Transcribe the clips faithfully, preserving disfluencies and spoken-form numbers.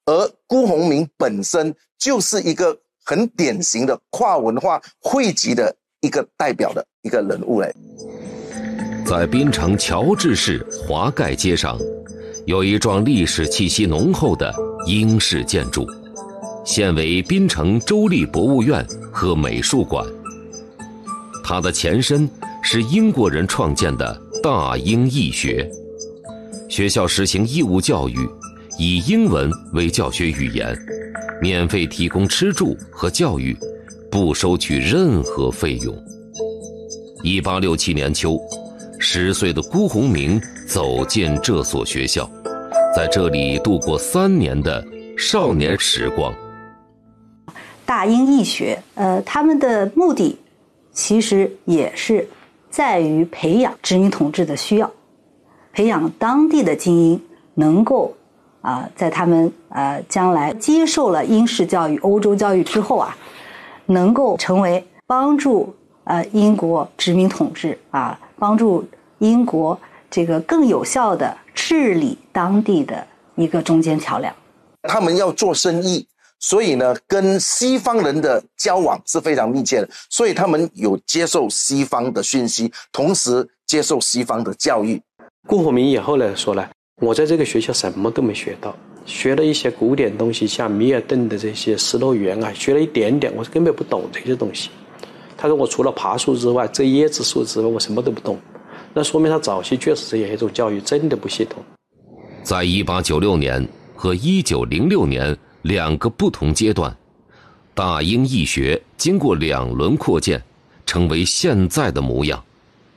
而辜鸿铭本身就是一个很典型的跨文化汇集的一个代表的一个人物嘞。 在槟城乔治市华盖街上，有一幢历史气息浓厚的英式建筑，现为槟城州立博物院和美术馆。它的前身是英国人创建的大英义学，学校实行义务教育，以英文为教学语言，免费提供吃住和教育，不收取任何费用。一八六七年秋，十岁的辜鸿铭走进这所学校，在这里度过三年的少年时光。 大英义学，呃，他们的目的其实也是在于培养殖民统治的需要，培养当地的精英能够啊、呃，在他们呃将来接受了英式教育、欧洲教育之后啊，能够成为帮助呃英国殖民统治啊，帮助英国这个更有效的治理当地的一个中间桥梁。 他们要做生意，所以呢，跟西方人的交往是非常密切的，所以他们有接受西方的讯息，同时接受西方的教育。 辜鸿铭以后呢说了，我在这个学校什么都没学到，学了一些古典东西，像米尔顿的这些失乐园啊，学了一点点，我根本不懂这些东西。他说我除了爬树之外，这椰子树之外，我什么都不懂。那说明他早期确实这些一种教育真的不系统。 在一八九六年和一九零六年两个不同阶段，大英义学经过两轮扩建，成为现在的模样。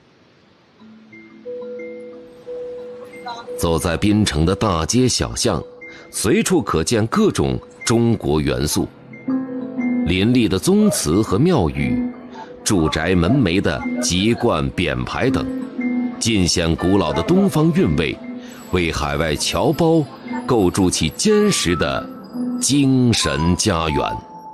走在槟城的大街小巷，随处可见各种中国元素，林立的宗祠和庙宇，住宅门楣的籍贯匾牌等，尽显古老的东方韵味，为海外侨胞构筑起坚实的精神家园。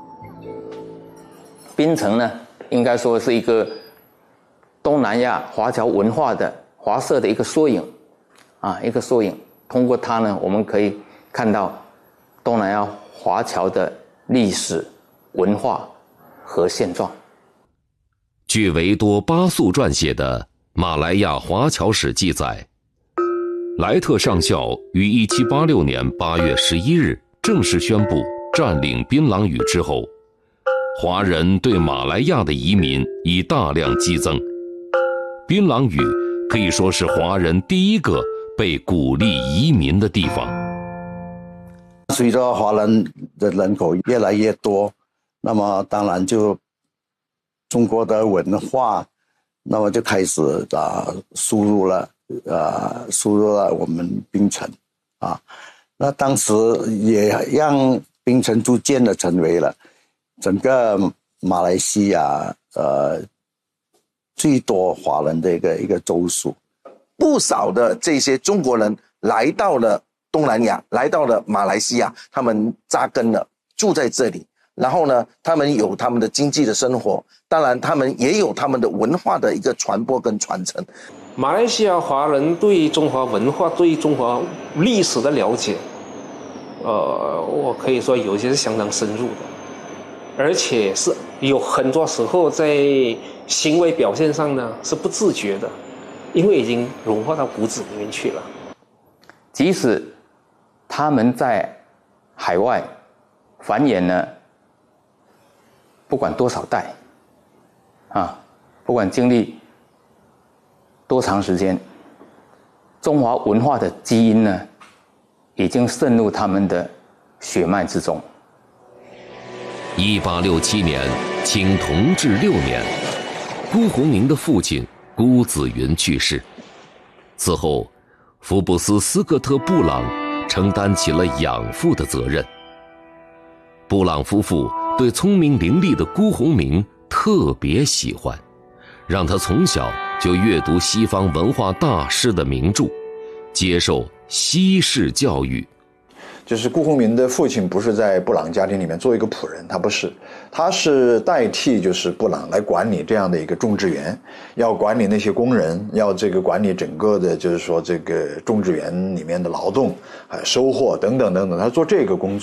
槟城呢，应该说是一个东南亚华侨文化的华社的一个缩影啊，一个缩影。通过它呢，我们可以看到东南亚华侨的历史、文化和现状。 据维多·巴素撰写的《马来亚华侨史》记载，莱特上校于一七八六年八月十一日正式宣布占领槟榔屿之后，华人对马来亚的移民已大量激增。槟榔屿可以说是华人第一个被鼓励移民的地方。 随着华人的人口越来越多，那么当然就中国的文化，那么就开始啊输入了啊输入了我们槟城啊，那当时也让槟城逐渐的成为了整个马来西亚呃最多华人的一个一个州属。 不少的这些中国人来到了东南亚，来到了马来西亚，他们扎根了，住在这里。然后呢，他们有他们的经济的生活，当然他们也有他们的文化的一个传播跟传承。 马来西亚华人对中华文化、对中华历史的了解，呃，我可以说有些是相当深入的，而且是有很多时候在行为表现上呢是不自觉的，因为已经融化到骨子里面去了。 即使他们在海外繁衍呢，不管多少代，啊，不管经历多长时间，中华文化的基因呢，已经渗入他们的血脉之中。 一八六七年，清同治六年，辜鸿铭的父亲辜子云去世。此后，福布斯·斯科特·布朗承担起了养父的责任。布朗夫妇对聪明伶俐的辜鸿铭特别喜欢，让他从小就阅读西方文化大师的名著，接受西式教育。 就是辜鸿铭的父亲不是在布朗家庭里面做一个仆人，他不是，他是代替就是布朗来管理这样的一个种植园，要管理那些工人，要这个管理整个的就是说这个种植园里面的劳动、还有收获等等等等，他做这个工作。